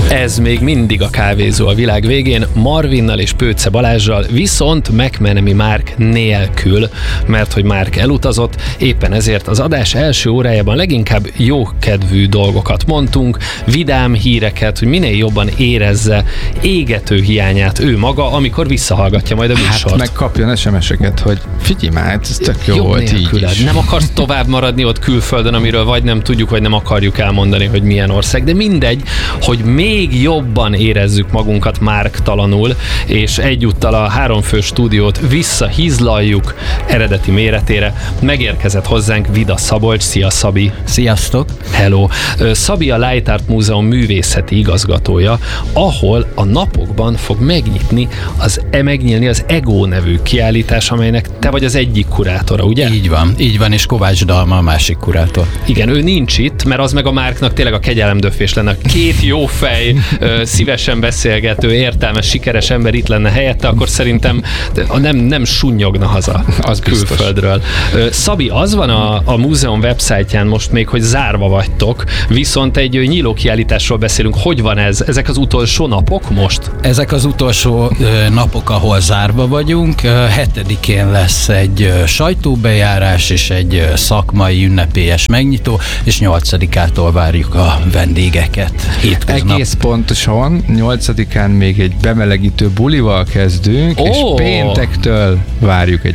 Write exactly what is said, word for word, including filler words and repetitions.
Ez még mindig a Kávézó a világ végén, Marvinnal és Pőce Balázsral, viszont McMenemy Márk nélkül, mert hogy Márk elutazott, éppen ezért az adás első órájában leginkább jókedvű dolgokat mondtunk, vidám híreket, hogy minél jobban érezze égető hiányát ő maga, amikor visszahallgatja majd a műsort. Hát meg kapjon es em es-eket, hogy figyelj már, ez tök jó Jobb volt így is. Nem akarsz tovább maradni ott külföldön, amiről vagy nem tudjuk, vagy nem akarjuk elmondani, hogy milyen ország, de mindegy, hogy még jobban érezzük magunkat márktalanul, és egyúttal a háromfős stúdiót visszahizlaljuk eredeti méretére. Megérkezett hozzánk Vida Szabolcs. Szia, Szabi! Sziasztok! Hello! Szabi a Light Art Múzeum művészeti igazgatója, ahol a napokban fog megnyitni az, megnyílni az Ego nevű kiállítás, amelynek te vagy az egyik kurátora, ugye? Így van, így van, és Kovács Dalma a másik kurátor. Igen, ő nincs itt, mert az meg a Márknak tényleg a kegyelemdöfés lenne. Két jó fej, szívesen beszélgető, értelmes, sikeres ember itt lenne helyette, akkor szerintem nem, nem sunnyogna haza az külföldről. Biztos. Szabi, az van a, a múzeum websájtján most még, hogy zárva vagytok, viszont egy nyíló kiállításról beszélünk. Hogy van ez? Ezek az utolsó napok most? Ezek az utolsó ö, napok, ahol zárva vagyunk. Hetedikén lesz egy ö, sajtóbejárás és egy ö, szakmai ünnepélyes megnyitó, és nyolcadikától várjuk a vendégeket. Hétköznap. Egész pontosan, nyolcadikán még egy bemelegítő bulival kezdünk, oh. és péntektől várjuk egy